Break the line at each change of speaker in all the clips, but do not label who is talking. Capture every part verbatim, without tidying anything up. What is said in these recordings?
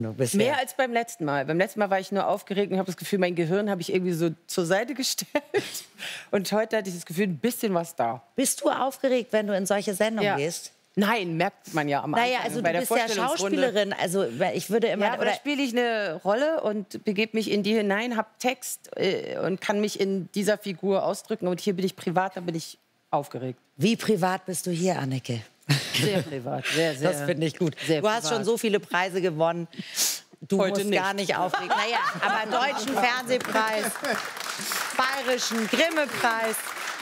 Bisher.
Mehr als beim letzten Mal. Beim letzten Mal war ich nur aufgeregt und habe das Gefühl, mein Gehirn habe ich irgendwie so zur Seite gestellt. Und heute hatte ich das Gefühl, ein bisschen was da.
Bist du aufgeregt, wenn du in solche Sendungen
ja.
gehst?
Nein, merkt man ja am Anfang.
Naja, also
bei
du
der
bist ja Schauspielerin. Also ich würde immer...
Ja, aber da spiele ich eine Rolle und begebe mich in die hinein, habe Text äh, und kann mich in dieser Figur ausdrücken. Und hier bin ich privat, da bin ich aufgeregt.
Wie privat bist du hier, Anneke?
Sehr privat, sehr, sehr.
Das finde ich gut.
Sehr
du hast
privat.
schon so viele Preise gewonnen. Du
Heute
musst
nicht.
gar nicht aufregen. Naja, aber Deutschen Fernsehpreis, Bayerischen Grimme-Preis.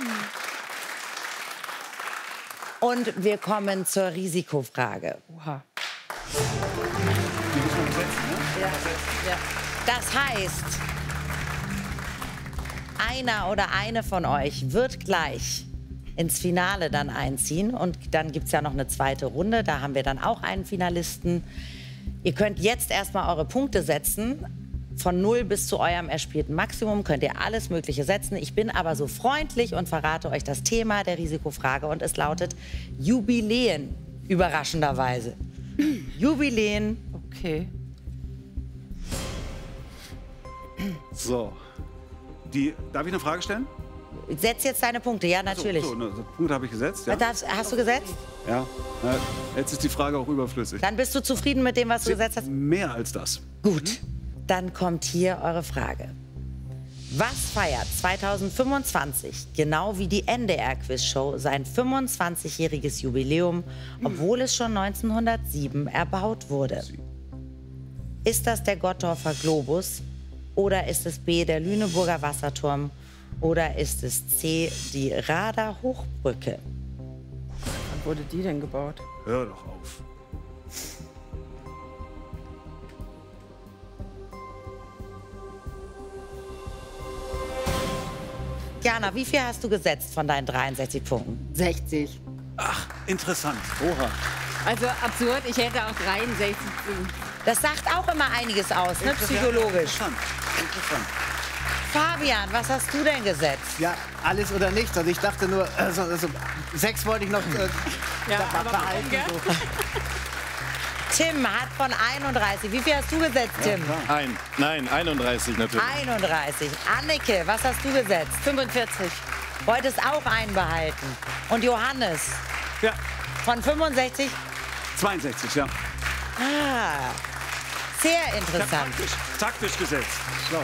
Und wir kommen zur Risikofrage.
Oha.
Die muss man besetzen, ne?
Ja. Ja.
Das heißt, einer oder eine von euch wird gleich ins Finale dann einziehen. Und dann gibt es ja noch eine zweite Runde. Da haben wir dann auch einen Finalisten. Ihr könnt jetzt erstmal eure Punkte setzen. Von null bis zu eurem erspielten Maximum könnt ihr alles Mögliche setzen. Ich bin aber so freundlich und verrate euch das Thema der Risikofrage. Und es lautet Jubiläen, überraschenderweise. Jubiläen.
Okay.
So. Die, darf ich eine Frage stellen?
Setz jetzt deine Punkte, ja, natürlich.
So, so, ne, so Punkte habe ich gesetzt, ja.
Das, hast du gesetzt?
Ja. Na, jetzt ist die Frage auch überflüssig.
Dann bist du zufrieden mit dem, was du gesetzt hast?
Mehr als das.
Gut. Dann kommt hier eure Frage. Was feiert zweitausendfünfundzwanzig, genau wie die N D R-Quizshow, sein fünfundzwanzigjähriges Jubiläum, obwohl es schon neunzehnhundertsieben erbaut wurde? Ist das der Gottorfer Globus oder ist es B, der Lüneburger Wasserturm oder ist es C, die Rader Hochbrücke?
Wann wurde die denn gebaut?
Hör doch auf.
Jana, wie viel hast du gesetzt von deinen dreiundsechzig Punkten?
sechzig.
Ach, interessant. Oha.
Also absurd, ich hätte auch dreiundsechzig.
Das sagt auch immer einiges aus, ne, psychologisch.
Interessant. Interessant.
Fabian, was hast du denn gesetzt?
Ja, alles oder nichts. Also ich dachte nur, äh, so, so, sechs wollte ich noch äh,
Ja,
da-
aber
behalten.
warum,
So.
Tim hat von einunddreißig. Wie viel hast du gesetzt, Tim?
Ein, nein, einunddreißig natürlich.
einunddreißig. Anneke, was hast du gesetzt?
fünfundvierzig.
Wolltest auch einen behalten. Und Johannes,
Ja,
von fünfundsechzig?
zweiundsechzig, ja.
Ah, sehr
Ich hab
interessant.
taktisch, taktisch gesetzt. Schlau.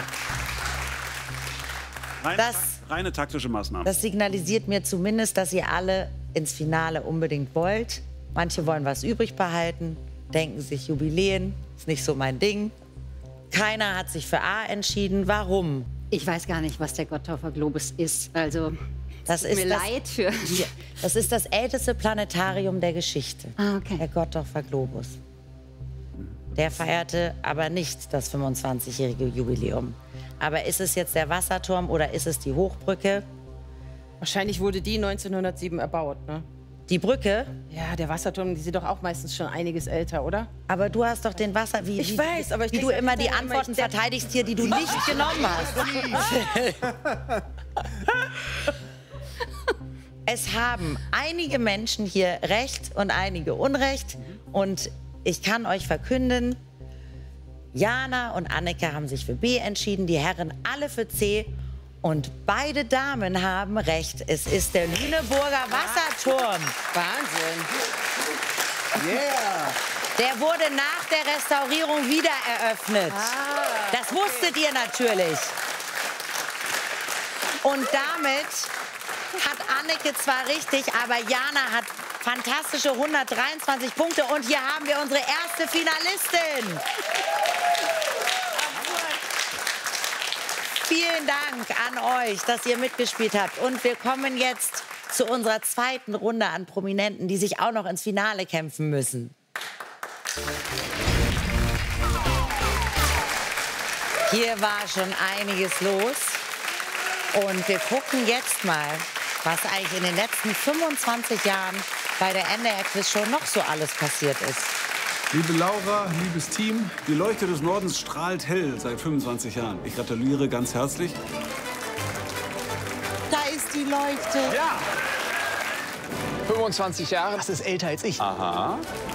Reine,
Das-
reine taktische Maßnahmen.
Das signalisiert mir zumindest, dass ihr alle ins Finale unbedingt wollt. Manche wollen was übrig behalten, denken sich Jubiläen, ist nicht so mein Ding. Keiner hat sich für A entschieden. Warum?
Ich weiß gar nicht, was der Gottorfer Globus ist. Also,
Das
tut
ist
mir
das-
leid für...
Ja, das ist das älteste Planetarium der Geschichte.
Ah, okay.
Der Gottorfer Globus. Der feierte aber nicht das fünfundzwanzigjährige Jubiläum. Aber ist es jetzt der Wasserturm oder ist es die Hochbrücke?
Wahrscheinlich wurde die neunzehnhundertsieben erbaut, ne?
Die Brücke?
Ja, der Wasserturm, die sind doch auch meistens schon einiges älter, oder?
Aber du hast doch den Wasser... Wie,
Ich
wie,
weiß, aber ich
Wie
denke,
du immer
ich
die
denke immer,
Antworten
ich denk-
verteidigst hier, die du nicht genommen hast. Es haben einige Menschen hier Recht und einige Unrecht. Und ich kann euch verkünden, Jana und Anneke haben sich für B entschieden, die Herren alle für C. Und beide Damen haben Recht. Es ist der Lüneburger Wasserturm.
Wahnsinn.
Yeah.
Der wurde nach der Restaurierung wieder eröffnet. Das wusstet ihr natürlich. Und damit hat Anneke zwar richtig, aber Jana hat fantastische hundertdreiundzwanzig Punkte. Und hier haben wir unsere erste Finalistin. Vielen Dank an euch, dass ihr mitgespielt habt. Und wir kommen jetzt zu unserer zweiten Runde an Prominenten, die sich auch noch ins Finale kämpfen müssen. Hier war schon einiges los. Und wir gucken jetzt mal, was eigentlich in den letzten fünfundzwanzig Jahren bei der N D R-Quizshow noch so alles passiert ist.
Liebe Laura, liebes Team, die Leuchte des Nordens strahlt hell seit fünfundzwanzig Jahren. Ich gratuliere ganz herzlich.
Da ist die Leuchte.
Ja! fünfundzwanzig Jahre.
Das ist älter als ich.
Aha.